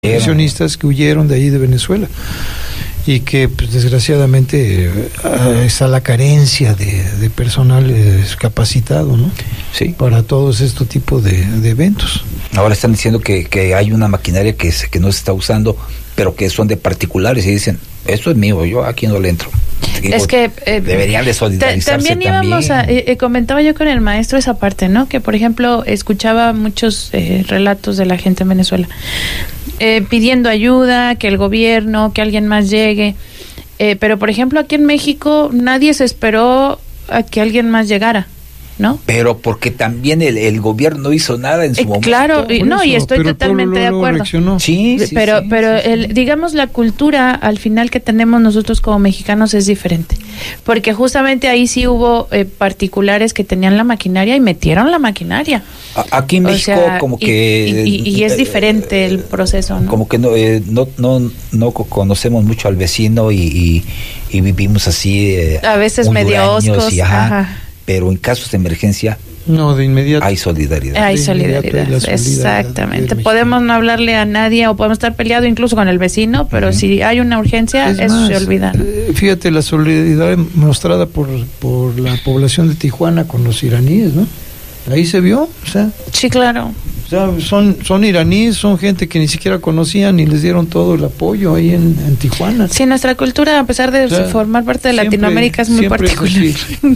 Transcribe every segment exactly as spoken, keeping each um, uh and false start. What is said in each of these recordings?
Inversionistas que huyeron de ahí de Venezuela y que pues, desgraciadamente eh, está la carencia de, de personal eh, capacitado, ¿no? Sí. Para todos estos tipos de, de eventos. Ahora están diciendo que, que hay una maquinaria que, se, que no se está usando, pero que son de particulares y dicen, esto es mío, yo aquí no le entro. Digo, es que eh, deberían de solidarizarse también íbamos también. a, eh, comentaba yo con el maestro esa parte, ¿no? Que por ejemplo escuchaba muchos eh, relatos de la gente en Venezuela eh, pidiendo ayuda, que el gobierno, que alguien más llegue, eh, pero por ejemplo aquí en México nadie se esperó a que alguien más llegara, ¿no? Pero porque también el, el gobierno no hizo nada en su eh, momento. Claro, y, no, y estoy totalmente de acuerdo. Sí, sí, pero sí, pero sí, el, digamos la cultura al final que tenemos nosotros como mexicanos es diferente, porque justamente ahí sí hubo eh, particulares que tenían la maquinaria y metieron la maquinaria. A, aquí en México o sea, como y, que y, y, y es diferente el proceso, ¿no? Como que no eh, no no no conocemos mucho al vecino y, y, y vivimos así eh, a veces medio oscos, y, ajá, ajá. Pero en casos de emergencia no, de inmediato hay solidaridad. Hay solidaridad, solidaridad exactamente. Podemos no hablarle a nadie o podemos estar peleados incluso con el vecino, pero uh-huh. si hay una urgencia, es eso más, se olvida. Eh, fíjate la solidaridad mostrada por, por la población de Tijuana con los iraníes, ¿no? Ahí se vio, o sea. Sí, claro. O sea, son, son iraníes, son gente que ni siquiera conocían y les dieron todo el apoyo ahí en, en Tijuana. Sí, nuestra cultura, a pesar de o sea, formar parte de siempre, Latinoamérica, es muy particular. Sí,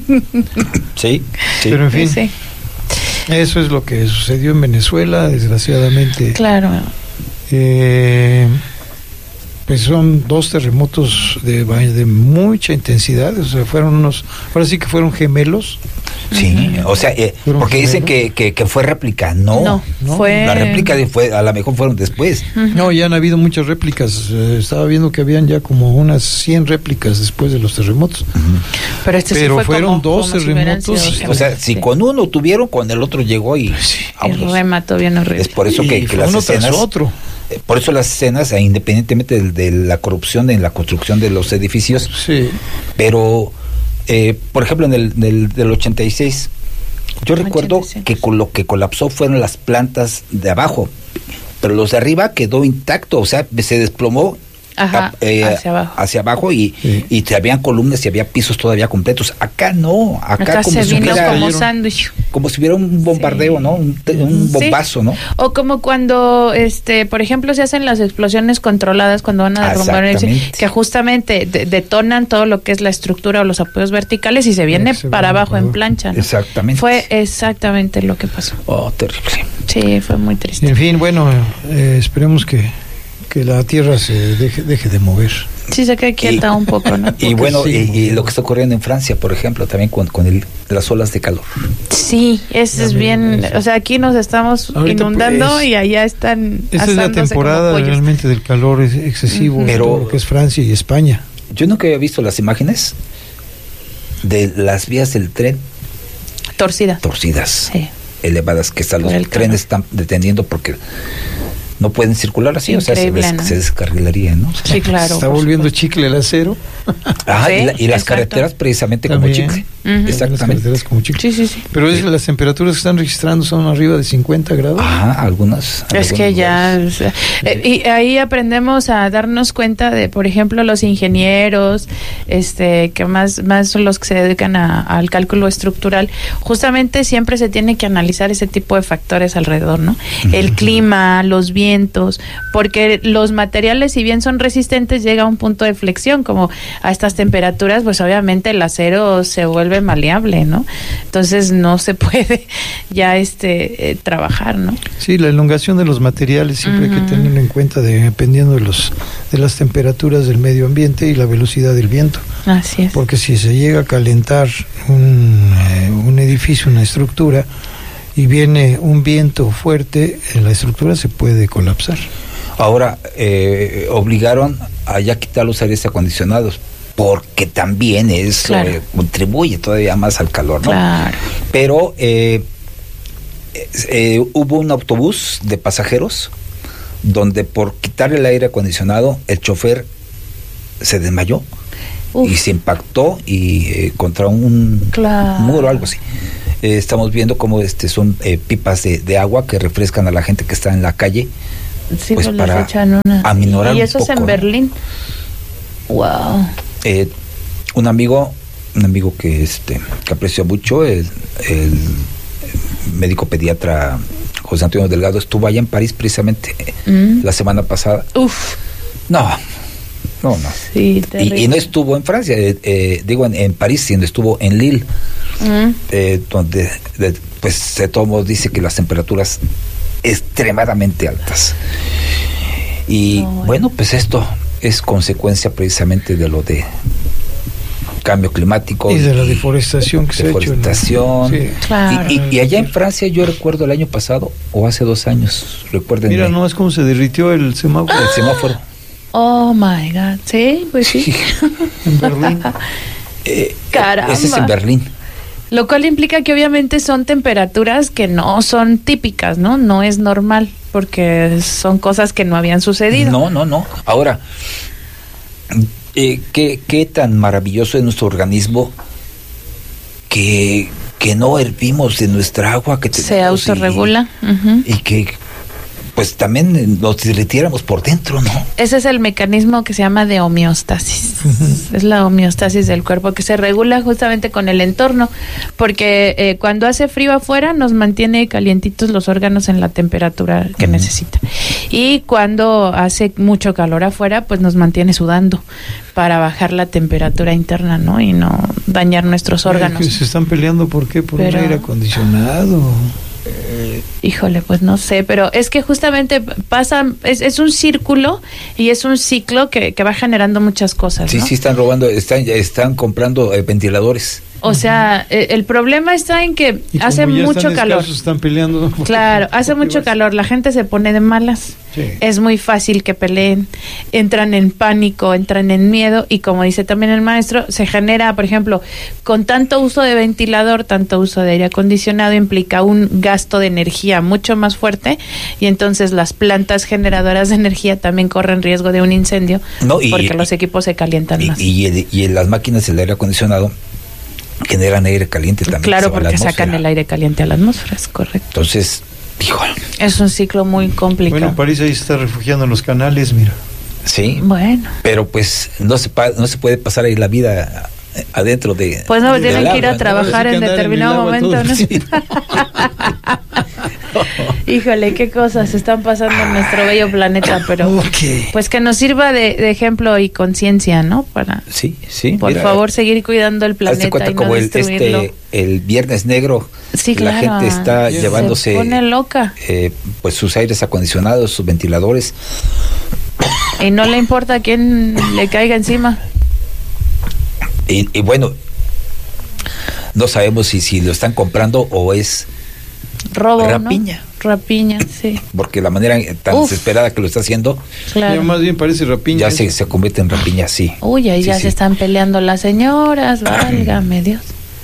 sí. Pero en fin, sí. Eso es lo que sucedió en Venezuela, desgraciadamente. Claro. Eh, pues son dos terremotos de, de mucha intensidad, o sea, fueron unos, ahora sí que fueron gemelos. Sí, uh-huh. o sea, eh, porque dicen que, que, que fue réplica, no, no, no, fue... la réplica de fue, a lo mejor fueron después. Uh-huh. No, ya han habido muchas réplicas, eh, estaba viendo que habían ya como unas cien réplicas después de los terremotos. Uh-huh. Pero, este Pero sí fue fueron como, dos como terremotos. Si sí, o sea, si sí. con uno tuvieron, con el otro llegó y... Sí, el remató bien horrible. Es por eso que, y que las uno escenas... tras otro. Por eso las escenas, independientemente de, de la corrupción en la construcción de los edificios, sí. pero, eh, por ejemplo, en el del, del ochenta y seis, yo recuerdo ochenta y seis. Que con lo que colapsó fueron las plantas de abajo, pero los de arriba quedó intacto, o sea, se desplomó. Ajá, eh, hacia abajo, hacia abajo y, sí. y te habían columnas y había pisos todavía completos. Acá no, acá, acá como, se si vino hubiera, como sándwich, como si hubiera un bombardeo, sí. ¿no? Un, un bombazo, sí. ¿no? O como cuando, este, por ejemplo, se hacen las explosiones controladas cuando van a derrumbar, que justamente de, detonan todo lo que es la estructura o los apoyos verticales y se viene sí, para abajo para en plancha, ¿no? Exactamente. Fue exactamente lo que pasó. Oh, terrible. Sí, fue muy triste. En fin, bueno, eh, esperemos que que la tierra se deje, deje de mover. Sí, se quede quieta y, un poco, ¿no? Y bueno, sí, y, y lo que está ocurriendo en Francia, por ejemplo, también con, con el, las olas de calor. Sí, eso es bien, eso. O sea, aquí nos estamos ahorita inundando pues, y allá están esa es la temporada realmente del calor excesivo, uh-huh. pero lo que es Francia y España. Yo nunca había visto las imágenes de las vías del tren torcidas. Torcidas. Sí. Elevadas, que hasta los trenes están deteniendo porque no pueden circular así, increíble, o sea, se, des, ¿no? se descarrilaría, ¿no? Sí, claro. Se está volviendo supuesto. Chicle el acero. Ajá, sí, y, la, y las carreteras precisamente también. Como chicle. Uh-huh. Exactamente. Las carreteras como chicle. Sí, sí, sí. Pero es, las temperaturas que están registrando son arriba de cincuenta grados. Ajá, algunas. Es algunas que ya... O sea, eh, y ahí aprendemos a darnos cuenta de, por ejemplo, los ingenieros, este, que más, más son los que se dedican a, al cálculo estructural. Justamente siempre se tiene que analizar ese tipo de factores alrededor, ¿no? Uh-huh. El clima, los vientos, porque los materiales, si bien son resistentes, llega a un punto de flexión, como a estas temperaturas, pues obviamente el acero se vuelve maleable, ¿no? Entonces no se puede ya este eh, trabajar, ¿no? Sí, la elongación de los materiales siempre uh-huh. hay que tenerlo en cuenta de, dependiendo de los de las temperaturas del medio ambiente y la velocidad del viento. Así es. Porque si se llega a calentar un, eh, un edificio, una estructura, y viene un viento fuerte, la estructura se puede colapsar. Ahora, eh, obligaron a ya quitar los aires acondicionados, porque también eso claro. eh, contribuye todavía más al calor, ¿no? Claro. Pero eh, eh, hubo un autobús de pasajeros donde por quitar el aire acondicionado, el chofer se desmayó. Uf. Y se impactó y eh, contra un claro. muro o algo así. Eh, estamos viendo cómo este son eh, pipas de, de agua que refrescan a la gente que está en la calle Sí, pues pues para les echan una. aminorar y eso un es en poco, Berlín. Wow. Eh, un amigo, un amigo que este que aprecio mucho, el, el médico pediatra José Antonio Delgado, estuvo allá en París precisamente mm. la semana pasada. Uf. No, no, no. Sí, y, y no estuvo en Francia, eh, eh, digo en, en París, sino estuvo en Lille, mm. eh, donde de, pues de todos modos dice que las temperaturas extremadamente altas. Y oh, bueno. bueno, pues esto es consecuencia precisamente de lo de cambio climático y de la deforestación que deforestación. se ha hecho, ¿no? Sí. Claro. y, y, y allá en Francia yo recuerdo el año pasado o hace dos años, recuerden. Mira, no es como se derritió el semáforo. El semáforo. Oh my God, sí, pues sí. sí. En Berlín. Eh, Caramba. Ese es en Berlín. Lo cual implica que obviamente son temperaturas que no son típicas, ¿no? No es normal, porque son cosas que no habían sucedido. No, no, no. Ahora, eh, ¿qué, qué tan maravilloso es nuestro organismo que, que no hervimos de nuestra agua que se autorregula y, uh-huh. y que pues también nos derritiéramos por dentro, ¿no? Ese es el mecanismo que se llama de homeostasis. Uh-huh. Es la homeostasis del cuerpo que se regula justamente con el entorno, porque eh, cuando hace frío afuera nos mantiene calientitos los órganos en la temperatura que uh-huh. necesita. Y cuando hace mucho calor afuera, pues nos mantiene sudando para bajar la temperatura interna, ¿no? Y no dañar nuestros órganos. Es que se están peleando, ¿por qué? Por Pero... un aire acondicionado. Eh, híjole, pues no sé, pero es que justamente pasa, es, es un círculo y es un ciclo que, que va generando muchas cosas, Sí, ¿no? sí, están robando, están, están comprando eh, ventiladores. O sea, eh, el problema está en que hace mucho calor. Escasos, están peleando. Claro, hace mucho calor, la gente se pone de malas. Sí. Es muy fácil que peleen, entran en pánico, entran en miedo y como dice también el maestro, se genera, por ejemplo, con tanto uso de ventilador, tanto uso de aire acondicionado implica un gasto de energía mucho más fuerte y entonces las plantas generadoras de energía también corren riesgo de un incendio no, y, porque los equipos se calientan y, más. Y, y, y las máquinas del aire acondicionado generan aire caliente también. Claro, porque sacan el aire caliente a la atmósfera, es correcto. Entonces, híjole. Es un ciclo muy complicado. Bueno, París ahí se está refugiando en los canales, mira. Sí. Bueno. Pero pues no se pa- no se puede pasar ahí la vida adentro de. Pues no, tienen que ir a trabajar en determinado momento, ¿no? Sí. Híjole, qué cosas están pasando en nuestro bello planeta, pero okay. pues que nos sirva de, de ejemplo y conciencia, ¿no? Para, sí, sí. Por mira, favor, seguir cuidando el planeta cuenta, y no como el, destruirlo. Este, el Viernes Negro, sí, la claro. gente está Se llevándose, pone loca. Eh, pues sus aires acondicionados, sus ventiladores. Y no le importa a quién le caiga encima. Y, y bueno, no sabemos si, si lo están comprando o es robo, rapiña. ¿no? Rapiña, sí. Porque la manera tan Uf. desesperada que lo está haciendo, claro. ya más bien parece rapiña. Ya se, se convierte en rapiña, sí. Uy, ahí sí, ya sí. se están peleando las señoras, válgame Dios.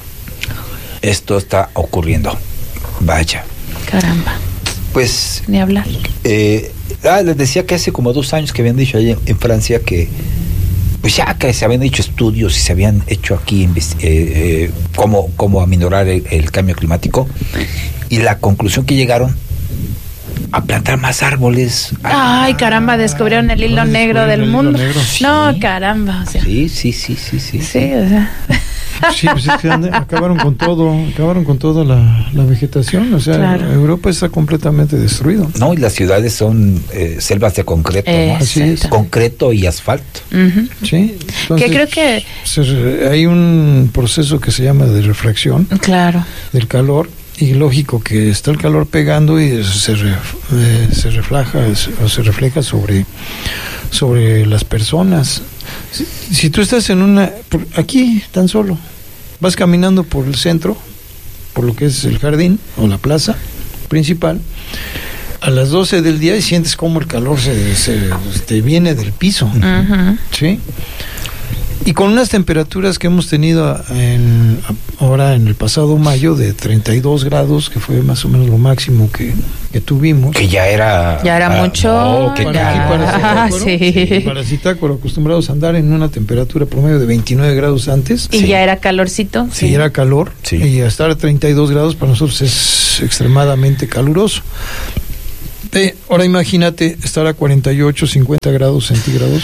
Esto está ocurriendo. Vaya. Caramba. Pues. Ni hablar. Eh, ah, les decía que hace como dos años que habían dicho allá en, en Francia que. Pues ya que se habían hecho estudios y se habían hecho aquí eh, eh, cómo, cómo aminorar el, el cambio climático y la conclusión que llegaron a plantar más árboles. Ay, caramba, descubrieron el hilo negro del mundo. Negro. Sí. No, caramba. O sea. Sí, sí, sí, sí, sí. Sí, o sea. Sí, pues es que acabaron con todo, acabaron con toda la, la vegetación, o sea, claro. Europa está completamente destruido. No, y las ciudades son eh, selvas de concreto, ¿no? Así es. Concreto y asfalto. Uh-huh. Sí. Entonces, que creo que se, hay un proceso que se llama de refracción. Claro. Del calor. Y lógico que está el calor pegando y se, re, eh, se refleja o se refleja sobre, sobre las personas. Si, si tú estás en una, por aquí tan solo, vas caminando por el centro, por lo que es el jardín o la plaza principal, a las doce del día y sientes como el calor se, se te viene del piso, uh-huh. ¿sí? Y con unas temperaturas que hemos tenido en, ahora en el pasado mayo de treinta y dos grados, que fue más o menos lo máximo que, que tuvimos. Que ya era... Ya era ah, mucho. No, que para, ya... para Zitácuaro, sí. sí, para Zitácuaro, acostumbrados a andar en una temperatura promedio de veintinueve grados antes. Y sí. ya era calorcito. Sí, sí. era calor. Sí. Y a estar a treinta y dos grados para nosotros es extremadamente caluroso. Eh, ahora imagínate estar a cuarenta y ocho, cincuenta grados centígrados.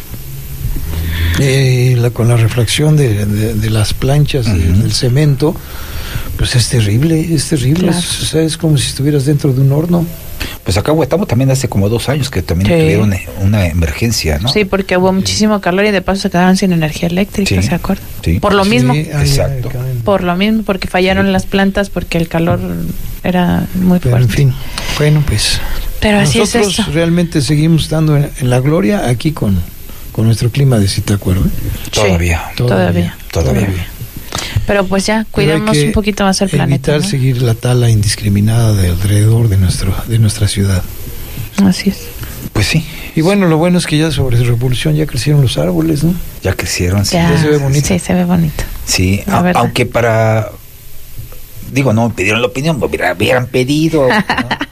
Eh, la, con la refracción de, de, de las planchas, uh-huh. de, del cemento, pues es terrible, es terrible. Claro. Es, o sea, es como si estuvieras dentro de un horno. Pues acá Huetamo también hace como dos años que también sí. tuvieron una emergencia, ¿no? Sí, porque hubo muchísimo calor y de paso se quedaron sin energía eléctrica, sí. ¿se acuerdan? Sí. Por lo sí, mismo. Ay, exacto. Ay, ay, Por lo mismo, porque fallaron sí. las plantas, porque el calor era muy Pero fuerte. en fin, bueno, pues Pero así nosotros es esto. realmente seguimos estando en, en la gloria aquí con, con nuestro clima de Zitácuaro, ¿eh? Todavía. Sí, todavía. Todavía. Todavía. Pero pues ya, cuidemos un poquito más el planeta. Evitar ¿no? seguir la tala indiscriminada de alrededor de nuestro de nuestra ciudad. Así es. Pues sí. Y bueno, lo bueno es que ya sobre Revolución ya crecieron los árboles, ¿no? Ya crecieron, sí. Ya, ya se ve bonito. Sí, se ve bonito. Sí, a, aunque para... Digo, no me pidieron la opinión, me hubieran pedido, ¿no?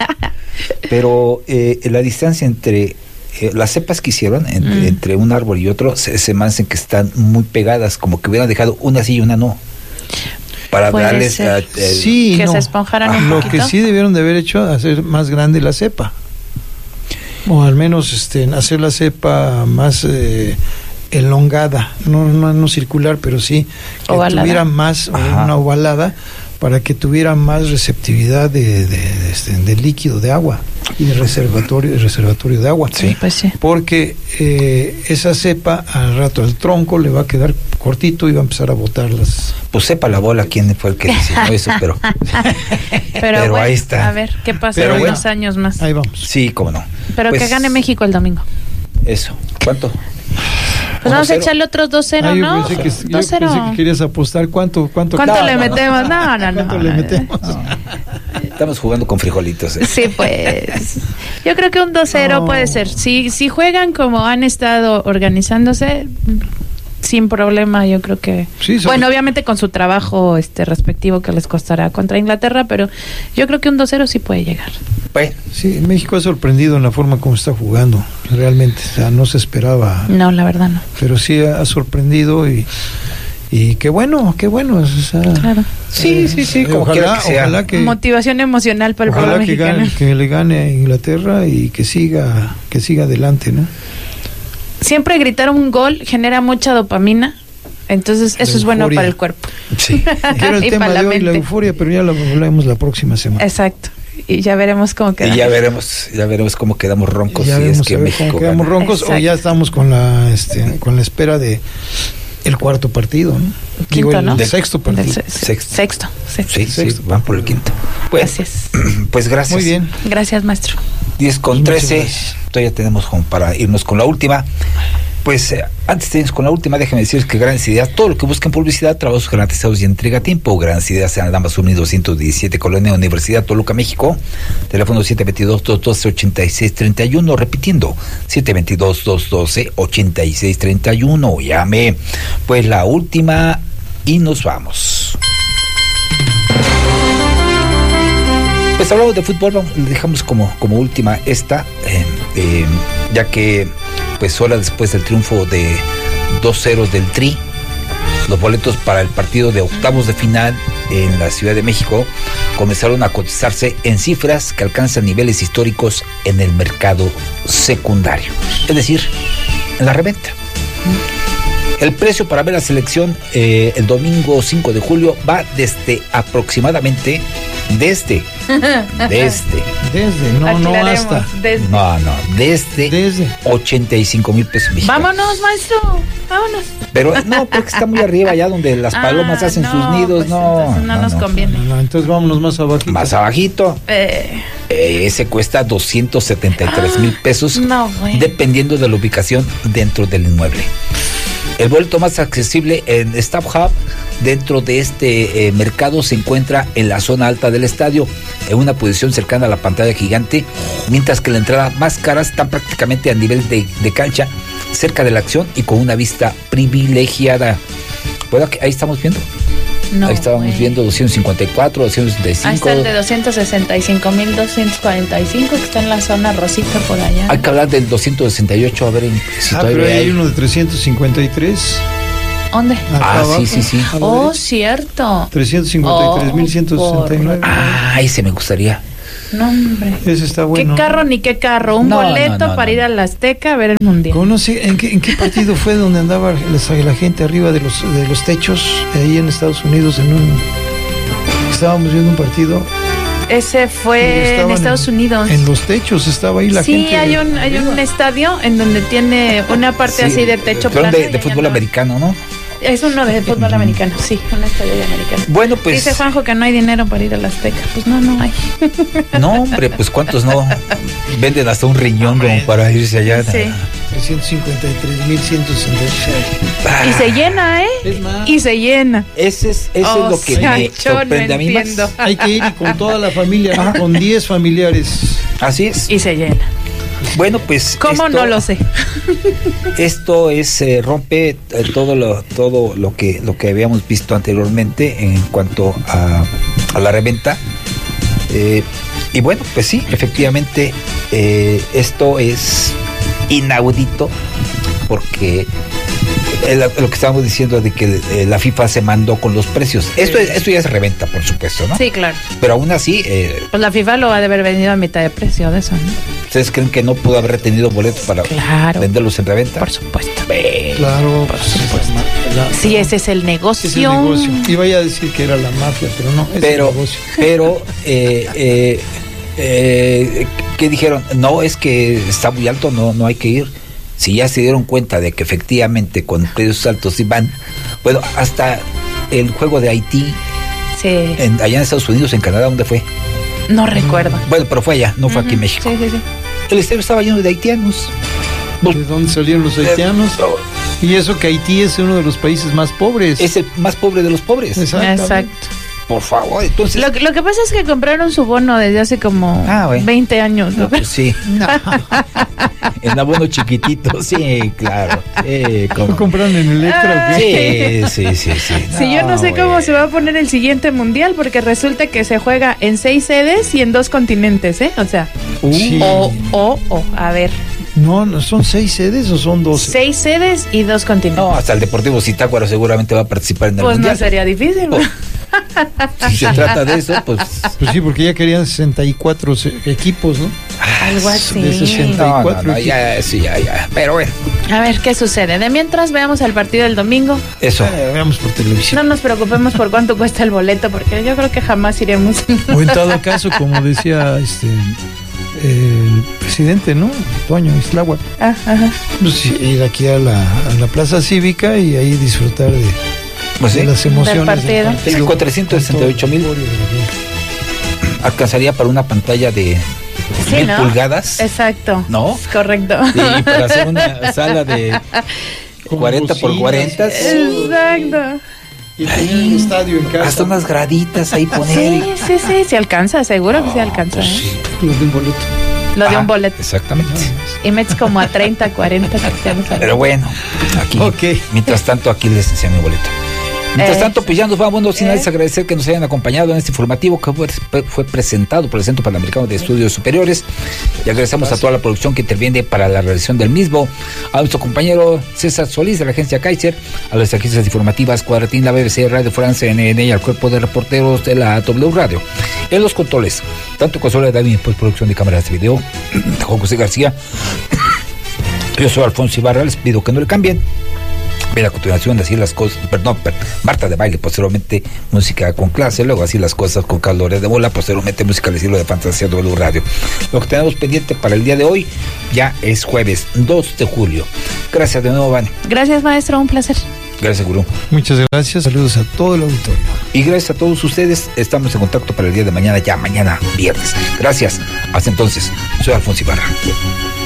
Pero eh, la distancia entre... Eh, las cepas que hicieron entre, mm. entre un árbol y otro se, se me hacen que están muy pegadas, como que hubieran dejado una sí y una no. Para Puede darles ser. A, eh, sí, que no. se esponjaran ah, un lo poquito. que sí debieron de haber hecho hacer más grande la cepa, o al menos este hacer la cepa más eh, elongada, no, no no circular, pero sí que ovalada. Tuviera más Ajá. una ovalada, para que tuviera más receptividad de, de, de, este, de líquido de agua y de reservatorio de reservatorio de agua. Sí, pues sí. Porque eh, esa cepa al rato al tronco le va a quedar cortito y va a empezar a botar las... Pues sepa la bola quién fue el que diseñó eso, pero... pero pero bueno, ahí está. A ver, ¿qué pasa pero en bueno, unos años más? Ahí vamos. Sí, cómo no. Pero pues, que gane México el domingo. Eso. ¿Cuánto? Pues vamos a echarle otros dos cero, ah, yo ¿no? Pensé que, yo dos cero. pensé que querías apostar. ¿Cuánto, cuánto, ¿Cuánto no, le no, metemos? No, no, no. ¿Cuánto no, le no, metemos? No. Estamos jugando con frijolitos. ¿eh? Sí, pues. Yo creo que un dos cero no. puede ser. Si, si juegan como han estado organizándose, sin problema, yo creo que... Sí, bueno, obviamente con su trabajo este respectivo que les costará contra Inglaterra, pero yo creo que un dos cero sí puede llegar. Bueno. Sí, México ha sorprendido en la forma como está jugando, realmente. O sea, no se esperaba. No, la verdad no. Pero sí ha sorprendido y... Y qué bueno, qué bueno. O sea, claro. Sí, eh, sí, sí. Como ojalá, que sea. ojalá que... Motivación emocional para el pueblo mexicano. Ojalá que, que le gane a Inglaterra y que siga, que siga adelante, ¿no? Siempre gritar un gol genera mucha dopamina, entonces eso es bueno para el cuerpo. Sí. Quiero el tema de hoy, la euforia, pero ya lo hablaremos la próxima semana. Exacto. Y ya veremos cómo quedamos. Y ya veremos, ya veremos cómo quedamos roncos. Ya si vemos es que México cómo quedamos gana. roncos. Exacto. O ya estamos con la, este, con la espera de el cuarto partido, ¿no? Quinto, Digo, el ¿no? del sexto partido. Del se- Sexto. Sexto. Sexto. Sí, Sexto. sí, van por el quinto. Bueno, Gracias. Pues gracias. Muy bien. Gracias, maestro. diez con Muchas trece. gracias. Todavía tenemos como para irnos con la última. Pues eh, antes de irnos con la última, déjenme decirles que Grandes Ideas, todo lo que busquen publicidad, trabajos garantizados y entrega a tiempo. Grandes Ideas en Aldamas Unidos ciento diecisiete, Colonia Universidad, Toluca, México. Teléfono siete dos dos, dos uno dos, ocho seis tres uno, repitiendo, siete dos dos, dos uno dos, ocho seis tres uno. Llame. Pues la última y nos vamos. Pues hablamos de fútbol, vamos, dejamos como, como última esta, eh, eh, ya que pues horas después del triunfo de dos cero del Tri, los boletos para el partido de octavos de final en la Ciudad de México comenzaron a cotizarse en cifras que alcanzan niveles históricos en el mercado secundario, es decir, en la reventa. El precio para ver la selección eh, el domingo cinco de julio va desde aproximadamente desde desde Desde, no, no Aclaremos, hasta. desde. no, no, desde, Desde. ochenta y cinco mil pesos mexicanos. Vámonos, maestro. Vámonos. Pero no, porque está muy arriba, allá donde las palomas Ah, hacen no, sus nidos, pues no, entonces no, no, nos no. conviene. No, no, entonces vámonos más abajo. Más abajito, Eh, eh, ese cuesta doscientos setenta y tres mil pesos, no, güey. dependiendo de la ubicación dentro del inmueble. El boleto más accesible en StubHub dentro de este eh, mercado se encuentra en la zona alta del estadio, en una posición cercana a la pantalla gigante, mientras que la entrada más cara están prácticamente a nivel de, de cancha, cerca de la acción y con una vista privilegiada. Bueno, ahí estamos viendo. No, ahí estábamos güey. viendo doscientos cincuenta y cuatro, doscientos sesenta y cinco. Ahí está el de doscientos sesenta y cinco mil doscientos cuarenta y cinco que está en la zona rosita por allá. Hay que hablar del doscientos sesenta y ocho, a ver si Ah, todavía pero hay hay. uno de trescientos cincuenta y tres. ¿Dónde? acá Ah, abajo, sí, sí, sí. a la Oh, derecha. cierto. trescientos cincuenta y tres mil ciento sesenta y nueve. Ah, ese me gustaría. No, hombre. Ese está bueno. ¿Qué carro ni qué carro? Un No, boleto no, no, para no. ir al Azteca a ver el Mundial. No sé, ¿en qué, ¿en qué partido fue donde andaba la, la gente arriba de los de los techos ahí en Estados Unidos? En un estábamos viendo un partido. Ese fue en Estaban Estados Unidos. En los techos estaba ahí la sí, gente. Sí, hay un hay un estadio en donde tiene una parte Sí, así de techo pero plano. de, y de allá fútbol no. americano, ¿no? Es uno de fútbol americano, sí, un estadio de americano. Bueno, pues... Dice Juanjo que no hay dinero para ir a la Azteca. Pues no, no hay. No, hombre, pues ¿cuántos no venden hasta un riñón como para irse allá? Sí. trescientos cincuenta y tres mil ciento sesenta y seis. Ah, Y se llena, ¿eh? Es más, Y se llena. ese es, eso O es lo que sea, me yo no sorprende a mí más. entiendo. hay que ir y con toda la familia, ¿no? Con diez familiares. Así es. Y se llena. Bueno, pues... ¿Cómo esto- no lo sé? Esto es eh, rompe eh, todo lo todo lo que lo que habíamos visto anteriormente en cuanto a, a la reventa. Eh, y bueno, pues sí, efectivamente eh, esto es inaudito porque eh, lo, lo que estábamos diciendo de que eh, la FIFA se mandó con los precios. Esto es- esto ya es reventa, por supuesto, ¿no? Sí, claro. Pero aún así, eh, Pues la FIFA lo ha de haber vendido a mitad de precio de eso, ¿no? ¿ustedes creen que no pudo haber retenido boletos para Claro. venderlos en reventa? Por supuesto. Ve. Claro, Por pues, supuesto. la- Sí, ese es el negocio. es el negocio. Iba ya a decir que era la mafia, pero no, es pero el negocio. pero eh, eh, eh, ¿qué dijeron? No, es que está muy alto, no no hay que ir. Si ya se dieron cuenta de que efectivamente con precios altos iban, bueno, hasta el juego de Haití Sí. en, allá en Estados Unidos, en Canadá, ¿dónde fue? No recuerdo. Bueno, pero fue allá, no fue aquí en Ujú. México. Sí, sí, sí. El estadio estaba lleno de haitianos. ¿De dónde salieron los haitianos? Y eso que Haití es uno de los países más pobres. Es el más pobre de los pobres. Exactamente. Exacto. Por favor, entonces. Lo, que- lo que pasa es que compraron su bono desde hace como Ah, bueno. veinte años. ¿no? No, pues sí. En abono chiquitito, sí, claro. Sí, ¿Lo como- compraron en Electra o qué? sí, sí, sí, sí. Sí, yo no sé cómo güey. se va a poner el siguiente mundial, porque resulta que se juega en seis sedes y en dos continentes, ¿eh? O sea, Sí. o, o, o, a ver, No, no, ¿son seis sedes o son doce? seis sedes y dos continentes. No, hasta el Deportivo Zitácuaro seguramente va a participar en el Pues no Mundial. sería difícil. ¿no? Si se trata de eso, pues. Pues sí, porque ya querían sesenta y cuatro se- equipos, ¿no? Algo así. De sesenta. No, no, cuatro no, ya, sí, ya, ya. Pero bueno, A ver qué sucede. De mientras veamos el partido del domingo, eso. Eh, veamos por televisión. no nos preocupemos por cuánto cuesta el boleto, porque yo creo que jamás iremos. O en todo caso, como decía este el presidente, ¿no? Toño Islagua, Ah, ajá. pues sí, ir aquí a la, a la plaza cívica y ahí disfrutar de, Pues de sí, las emociones partido. Es que con trescientos sesenta y ocho mil Con todo el euforia de la gente. alcanzaría para una pantalla de Sí, mil ¿no? pulgadas. Exacto. ¿No? Es correcto. Y para hacer una sala de Con cuarenta por bocinas. cuarenta. Exacto. Y tener el estadio en casa. Hasta unas graditas ahí poner. Sí, sí, sí, se alcanza, seguro que se alcanza. Pues ¿eh? sí. Lo de un boleto. Lo de Ah, un boleto. Exactamente. Y metes como a treinta, cuarenta cristianos. Pero bueno, aquí. Ok. Mientras tanto, aquí les enseño mi boleto. Mientras Eh, tanto, pues ya nos vamos, no sin eh. antes agradecer que nos hayan acompañado en este informativo que fue, fue presentado por el Centro Panamericano de Estudios Superiores. Y agradecemos a toda la producción que interviene para la realización del mismo, a nuestro compañero César Solís de la agencia Kaiser, a las agencias informativas Cuadratín, la B B C, Radio France, C N N y al cuerpo de reporteros de la W Radio. En los controles, tanto consola de David, postproducción de cámaras de video, de Juan José García. Yo soy Alfonso Ibarra, les pido que no le cambien. Ven a continuación así las cosas, perdón, per, Marta de baile, posteriormente música con clase, luego así las cosas con Calores de Bola, posteriormente música al estilo de Fantasía W Radio. Lo que tenemos pendiente para el día de hoy ya es jueves dos de julio. Gracias de nuevo, Vane. Gracias, maestro, un placer. Gracias, Gurú. Muchas gracias. Saludos a todo el auditorio. Y gracias a todos ustedes. Estamos en contacto para el día de mañana, ya mañana viernes. Gracias. Hasta entonces. Soy Alfonso Ibarra.